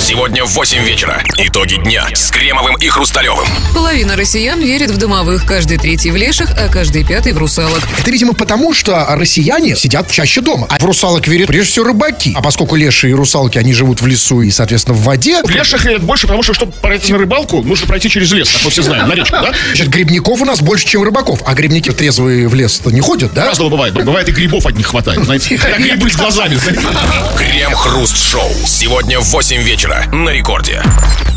Сегодня в 8 вечера. Итоги дня с Кремовым и Хрусталевым. Половина россиян верит в домовых, каждый третий в леших, а каждый пятый в русалок. Это, видимо, потому, что россияне сидят чаще дома. А в русалок верят прежде всего рыбаки. А поскольку леши и русалки, они живут в лесу и, соответственно, в воде. В леших верят больше, потому что, чтобы пройти на рыбалку, нужно пройти через лес, как мы все знаем, на речку, да? Значит, грибников у нас больше, чем рыбаков. А грибники трезвые в лес-то не ходят, да? Разного бывает. Бывает и грибов одних хватает, знаете. Грибы с глазами, знаете. Крем-хруст-шоу. Сегодня в 8 вечера на Рекорде.